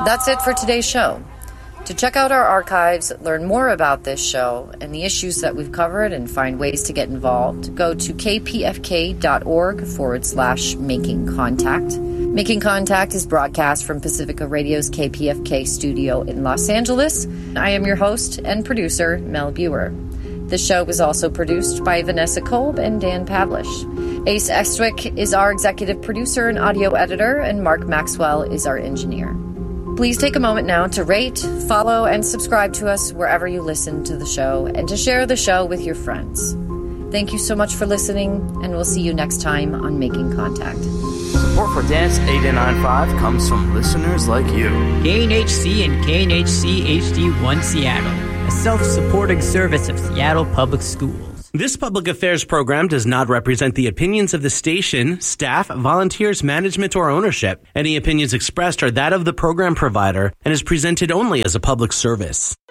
That's it for today's show. To check out our archives, learn more about this show and the issues that we've covered, and find ways to get involved, go to kpfk.org/making contact. Making Contact is broadcast from Pacifica Radio's KPFK studio in Los Angeles. I am your host and producer, Mel Buer. The show is also produced by Vanessa Kolb and Dan Pavlish. Ace Estwick is our executive producer and audio editor, and Mark Maxwell is our engineer. Please take a moment now to rate, follow, and subscribe to us wherever you listen to the show, and to share the show with your friends. Thank you so much for listening, and we'll see you next time on Making Contact. Support for Dance 895 comes from listeners like you. KNHC and KNHC HD1 Seattle, a self-supporting service of Seattle Public Schools. This public affairs program does not represent the opinions of the station, staff, volunteers, management, or ownership. Any opinions expressed are that of the program provider and is presented only as a public service.